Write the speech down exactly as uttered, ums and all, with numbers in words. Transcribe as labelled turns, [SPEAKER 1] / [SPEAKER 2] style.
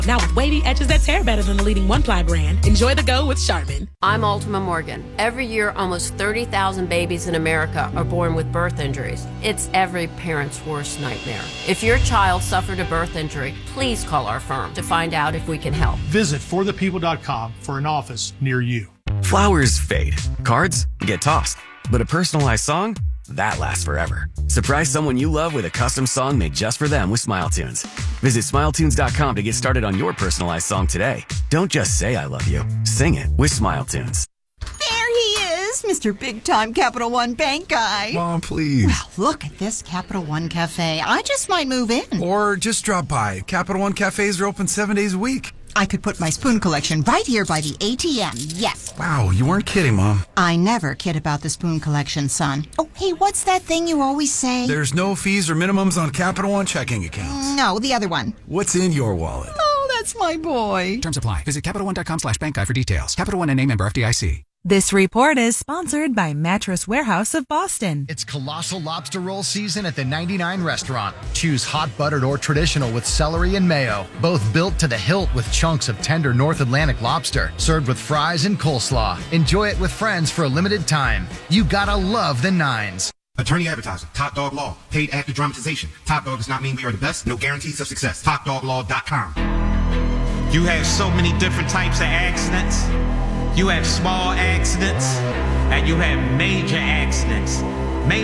[SPEAKER 1] Now with wavy edges that tear better than the leading one-ply brand, enjoy the go with Charmin.
[SPEAKER 2] I'm Ultima Morgan. Every year, almost thirty thousand babies in America are born with birth injuries. It's every parent's worst nightmare. If your child suffered a birth injury, please call our firm to find out if we can help.
[SPEAKER 3] Visit for the people dot com for an office near you.
[SPEAKER 4] Flowers fade. Cards get tossed. But a personalized song? That lasts forever. Surprise someone you love with a custom song made just for them with SmileTunes. Visit smile tunes dot com to get started on your personalized song today. Don't just say I love you. Sing it with SmileTunes.
[SPEAKER 5] There he is, Mister Big Time Capital One Bank guy.
[SPEAKER 6] Mom, please.
[SPEAKER 5] Well, look at this Capital One Cafe. I just might move in.
[SPEAKER 6] Or just drop by. Capital One cafes are open seven days a week.
[SPEAKER 5] I could put my spoon collection right here by the A T M, yes.
[SPEAKER 6] Wow, you weren't kidding, Mom.
[SPEAKER 5] I never kid about the spoon collection, son. Oh, hey, what's that thing you always say?
[SPEAKER 6] There's no fees or minimums on Capital One checking accounts.
[SPEAKER 5] No, the other one.
[SPEAKER 6] What's in your wallet?
[SPEAKER 5] Oh, that's my boy.
[SPEAKER 7] Terms apply. Visit Capital One dot com slash bank guide for details. Capital One N A member F D I C.
[SPEAKER 8] This report is sponsored by Mattress Warehouse of Boston.
[SPEAKER 9] It's colossal lobster roll season at the ninety-nine restaurant. Choose hot buttered or traditional with celery and mayo. Both built to the hilt with chunks of tender North Atlantic lobster. Served with fries and coleslaw. Enjoy it with friends for a limited time. You gotta love the nines.
[SPEAKER 10] Attorney advertising, Top Dog Law, paid actor dramatization. Top Dog does not mean we are the best, no guarantees of success. top dog law dot com.
[SPEAKER 11] You have so many different types of accidents. You have small accidents and you have major accidents.